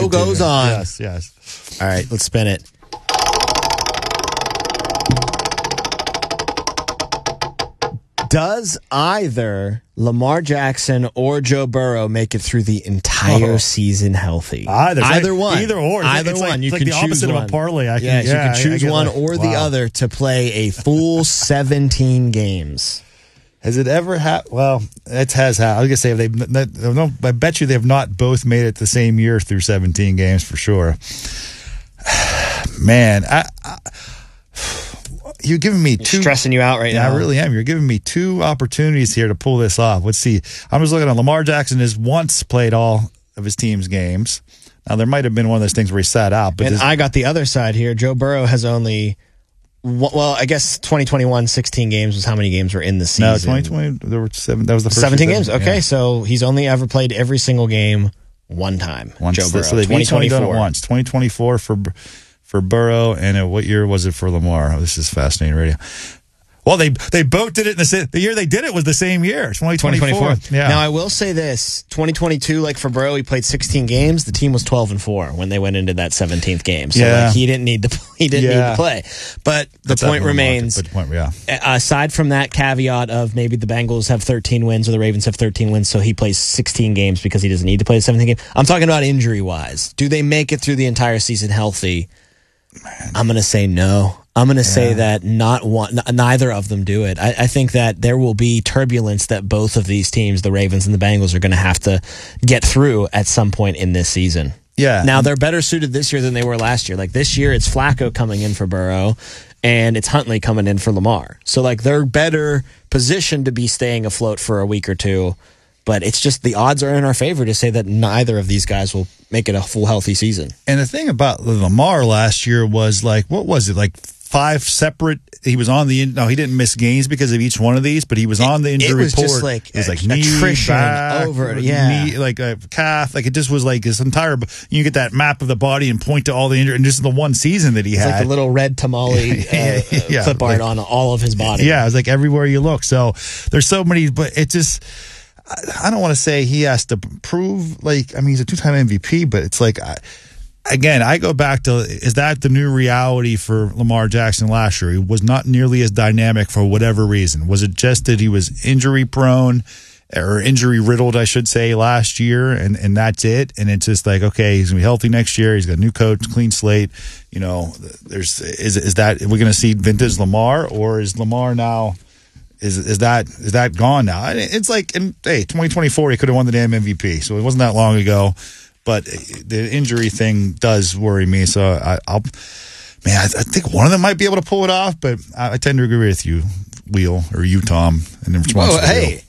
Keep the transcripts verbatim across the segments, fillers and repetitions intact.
show goes on. Yes, yes. All right, let's spin it. Does either Lamar Jackson or Joe Burrow make it through the entire oh. season healthy? Either, either one. Either or. Either it's one. Like, you it's can like the choose opposite one. of a parlay. I can, yes, yeah, you can choose one like, or wow. the other to play a full seventeen games. Has it ever happened? Well, it has happened. I was going to say, if they, I bet you they have not both made it the same year through seventeen games for sure. Man, I, I, you're giving me two. You're stressing you out right yeah, now. I really am. You're giving me two opportunities here to pull this off. Let's see. I'm just looking at Lamar Jackson has once played all of his team's games. Now, there might have been one of those things where he sat out. But and this, I got the other side here. Joe Burrow has only... Well, I guess twenty twenty-one, sixteen games was how many games were in the season? No, twenty twenty, there were seven. That was the first seventeen games. Okay, yeah. so he's only ever played every single game one time. Once, Joe Burrow. So they've each only done it once. twenty twenty-four for for Burrow, and uh, what year was it for Lamar? Oh, this is fascinating radio. Well, they they both did it in the same, the year they did it was the same year, twenty twenty-four. Yeah. Now I will say this: twenty twenty-two, like for Burrow, he played sixteen games. The team was twelve and four when they went into that seventeenth game. So yeah. like, he didn't need to he didn't yeah. need to play. But the That's point remains. Good point, yeah. Aside from that caveat of maybe the Bengals have thirteen wins or the Ravens have thirteen wins, so he plays sixteen games because he doesn't need to play the seventeenth game. I'm talking about injury wise. Do they make it through the entire season healthy? Man. I'm going to say no. I'm going to yeah. say that not one, n- neither of them do it. I, I think that there will be turbulence that both of these teams, the Ravens and the Bengals, are going to have to get through at some point in this season. Yeah. Now, they're better suited this year than they were last year. Like this year, it's Flacco coming in for Burrow, and it's Huntley coming in for Lamar. So, like, they're better positioned to be staying afloat for a week or two. But it's just the odds are in our favor to say that neither of these guys will make it a full healthy season. And the thing about Lamar last year was like, what was it, like five separate? He was on the no, he didn't miss games because of each one of these, but he was on the injury it was report. Just like it was like knee, attrition back, over it, yeah, knee, like a calf, like it just was like his entire. You get that map of the body and point to all the injury, and just the one season that he it's had, like the little red tamale uh, yeah, clip art like, on all of his body. Yeah, it was like everywhere you look. So there's so many, but it just. I don't want to say he has to prove, like, I mean, he's a two-time M V P, but it's like, I, again, I go back to, is that the new reality for Lamar Jackson last year? He was not nearly as dynamic for whatever reason. Was it just that he was injury-prone or injury-riddled, I should say, last year, and, and that's it? And it's just like, okay, he's going to be healthy next year. He's got a new coach, clean slate. You know, there's is is that, are we going to see vintage Lamar, or is Lamar now... Is is that is that gone now? It's like, in, hey, twenty twenty-four, he could have won the damn M V P, so it wasn't that long ago. But the injury thing does worry me. So I, I'll, man, I, I think one of them might be able to pull it off. But I, I tend to agree with you, Wheel, or you, Tom, in response Whoa, to hey. Wheel.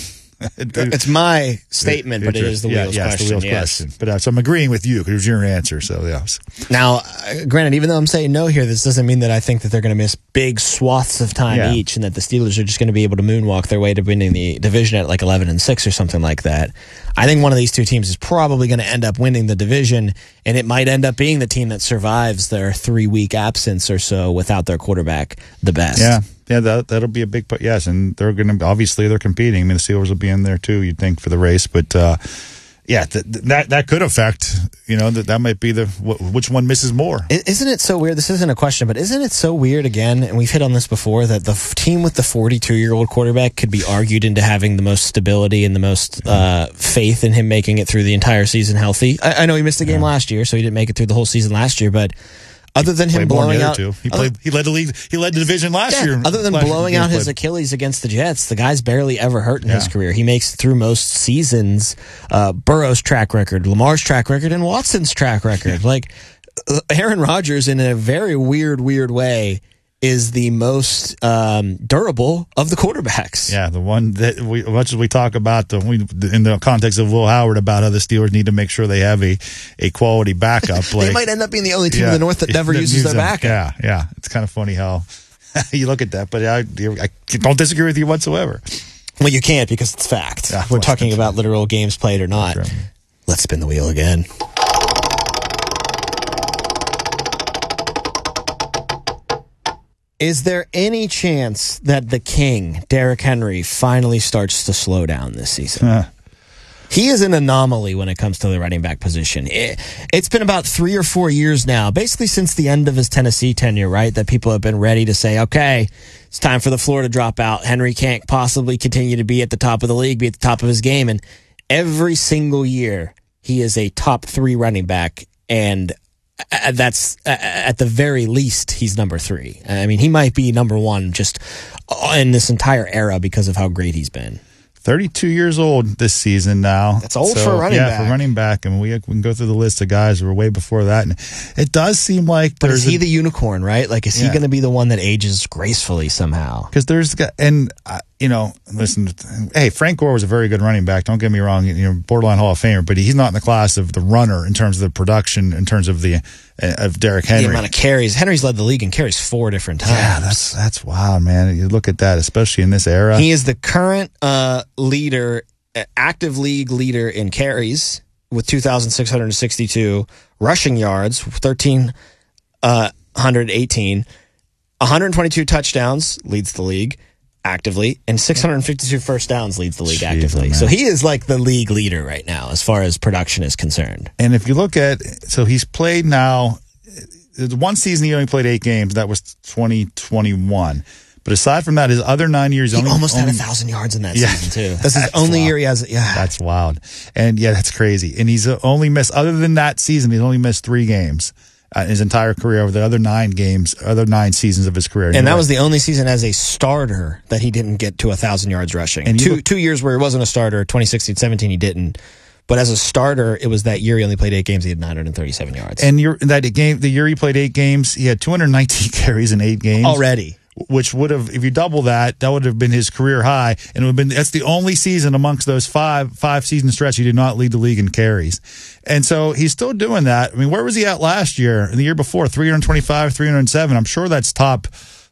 It's my statement, but it is the yeah, Wheel's yes, question. The Wheel's yes. question. But uh, so I'm agreeing with you because it was your answer. So yes. Now, uh, granted, even though I'm saying no here, this doesn't mean that I think that they're going to miss big swaths of time yeah. each, and that the Steelers are just going to be able to moonwalk their way to winning the division at like eleven and six or something like that. I think one of these two teams is probably going to end up winning the division, and it might end up being the team that survives their three week absence or so without their quarterback the best. Yeah. Yeah, that, that'll be a big part. Yes, and they're going to, obviously, they're competing. I mean, the Steelers will be in there, too, you'd think, for the race. But, uh, yeah, th- th- that that could affect, you know, that, that might be the, wh- which one misses more. Isn't it so weird? This isn't a question, but isn't it so weird, again, and we've hit on this before, that the f- team with the forty-two-year-old quarterback could be argued into having the most stability and the most uh, faith in him making it through the entire season healthy? I, I know he missed a game yeah. last year, so he didn't make it through the whole season last year, but... Other than him blowing out, two. he played. He led the league. He led the division last yeah, year. Other than blowing out his Achilles against the Jets, the guy's barely ever hurt in yeah. his career. He makes it through most seasons. Uh, Burrow's track record, Lamar's track record, and Watson's track record. Like Aaron Rodgers, in a very weird, weird way, is the most um, durable of the quarterbacks. Yeah, the one that we, much as we talk about the we, in the context of Will Howard about how the Steelers need to make sure they have a, a quality backup. Like, they might end up being the only team yeah, in the North that never uses their backup. Yeah, yeah. It's kind of funny how you look at that, but I, I don't disagree with you whatsoever. Well, you can't because it's fact. Yeah, We're talking about literal games played or not. Right. Let's spin the wheel again. Is there any chance that the king, Derrick Henry, finally starts to slow down this season? Uh, He is an anomaly when it comes to the running back position. It, it's been about three or four years now, basically since the end of his Tennessee tenure, right, that people have been ready to say, okay, it's time for the floor to drop out. Henry can't possibly continue to be at the top of the league, be at the top of his game. And every single year, he is a top three running back, and that's at the very least, he's number three. I mean, he might be number one just in this entire era because of how great he's been. thirty-two years old this season now. That's old so, for a running yeah, back. Yeah, for running back. And we, we can go through the list of guys who were way before that. And it does seem like but there's is he a, the unicorn, right? Like, is yeah. he going to be the one that ages gracefully somehow? Because there's, and, uh, you know, listen, hey, Frank Gore was a very good running back. Don't get me wrong, you know, borderline Hall of Famer, but he's not in the class of the runner in terms of the production, in terms of the, uh, of Derrick Henry. The amount of carries. Henry's led the league in carries four different times. Yeah, that's, that's wild, man. You look at that, especially in this era. He is the current, uh, leader, active league leader in carries with two thousand six hundred sixty-two, rushing yards, one thousand three hundred eighteen, one hundred twenty-two touchdowns, leads the league actively, and six hundred fifty-two first downs, leads the league Jeez, actively. man. So he is like the league leader right now as far as production is concerned. And if you look at, so he's played now, one season he only played eight games, that was twenty twenty-one. But aside from that, his other nine years, he only, almost only, had a thousand yards in that yeah, season too. That's his that's only wild. year he has. Yeah, that's wild. And yeah, that's crazy. And he's only missed, other than that season, he's only missed three games uh, his entire career over the other nine games, other nine seasons of his career. And, and that right. was the only season as a starter that he didn't get to a thousand yards rushing. And two look, two years where he wasn't a starter, twenty sixteen seventeen, he didn't. But as a starter, it was that year he only played eight games. He had nine hundred thirty-seven yards. And you're, that game, the year he played eight games, he had two hundred nineteen carries in eight games already. Which would have, if you double that, that would have been his career high, and it would have been, that's the only season amongst those five five season stretch he did not lead the league in carries, and so he's still doing that. I mean, where was he at last year and the year before? three hundred twenty-five, three hundred seven. I'm sure that's top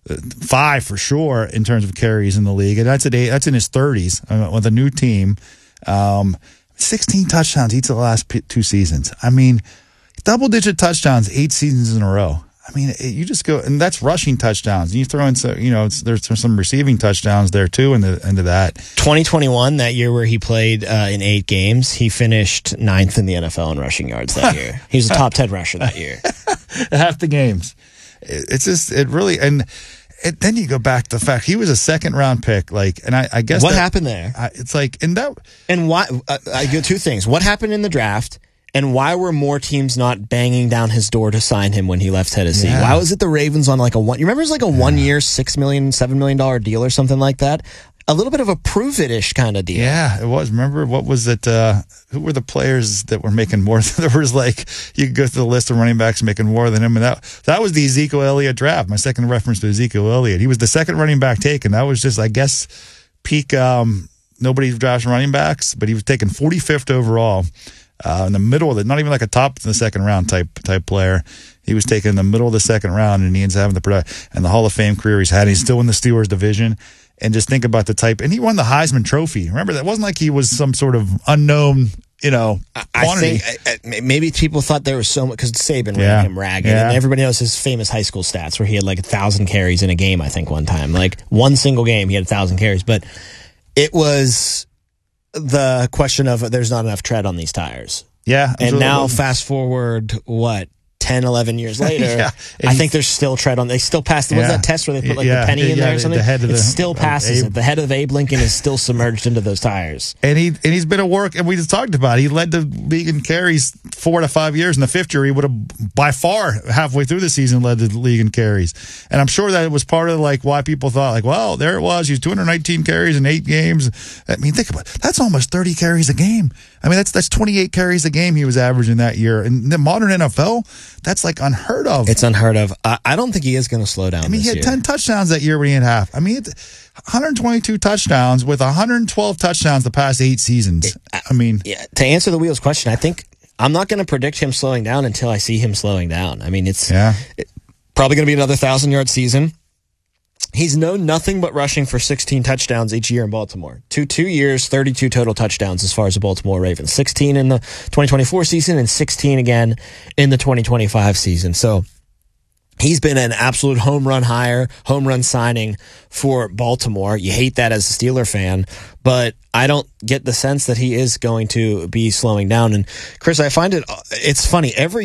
five for sure in terms of carries in the league, and that's at eight, that's in his thirties uh, with a new team. Um, sixteen touchdowns each of the last p- two seasons. I mean, double digit touchdowns eight seasons in a row. I mean, you just go, and that's rushing touchdowns. And you throw in, so, you know, it's, there's some receiving touchdowns there too in the into that. twenty twenty-one, that year where he played uh, in eight games, he finished ninth in the N F L in rushing yards that year. He was a top ten rusher that year. Half the games. It's just, it really, and it, then you go back to the fact he was a second round pick. Like, and I, I guess what that, happened there? I, it's like, and that, and why? Uh, I get two things. What happened in the draft? And why were more teams not banging down his door to sign him when he left Tennessee? Yeah. Why was it the Ravens on like a one? You remember it was like a yeah. one year, six million, seven million dollar deal or something like that? A little bit of a prove it ish kind of deal. Yeah, it was. Remember what was it? Uh, who were the players that were making more? There was like, you could go through the list of running backs making more than him, and that that was the Ezekiel Elliott draft. My second reference to Ezekiel Elliott. He was the second running back taken. That was just, I guess, peak. Um, nobody drafts running backs, but he was taken forty-fifth overall. Uh, in the middle of it, not even like a top in the second round type type player. He was taken in the middle of the second round, and he ends up having the product and the Hall of Fame career he's had. He's still in the Steelers division, and just think about the type. And he won the Heisman Trophy. Remember, that wasn't like he was some sort of unknown, you know, quantity. I think maybe people thought there was so much because Saban yeah. ran him ragged, yeah. and everybody knows his famous high school stats where he had like a thousand carries in a game. I think one time, like one single game, he had a thousand carries, but it was the question of there's not enough tread on these tires. Yeah. And now fast forward, what, ten, eleven years later, yeah. I think there's still tread on. They still pass. The, yeah. what's that test where they put like yeah. the penny yeah. in there or something? The head of it the, still passes Abe. it. The head of Abe Lincoln is still submerged into those tires. And he and he's been at work, and we just talked about it. He led the league in carries four to five years. In the fifth year, he would have by far halfway through the season led the league in carries. And I'm sure that it was part of like why people thought like, well, there it was. He's two hundred nineteen carries in eight games. I mean, think about it. That's almost thirty carries a game. I mean, that's that's twenty-eight carries a game he was averaging that year. In the modern N F L, that's like unheard of. It's unheard of. I, I don't think he is going to slow down. I mean, this he had year. ten touchdowns that year when he had half. I mean, it's one hundred twenty-two touchdowns with one hundred twelve touchdowns the past eight seasons. It, I mean, yeah, to answer the Wheels question, I think I'm not going to predict him slowing down until I see him slowing down. I mean, it's yeah. it, probably going to be another thousand yard season. He's known nothing but rushing for sixteen touchdowns each year in Baltimore. Two two years, thirty-two total touchdowns as far as the Baltimore Ravens. sixteen in the twenty twenty-four season and sixteen again in the twenty twenty-five season. So He's been an absolute home run hire, home run signing for Baltimore. You hate that as a Steeler fan, but I don't get the sense that he is going to be slowing down. And Chris, I find it, it's funny. Every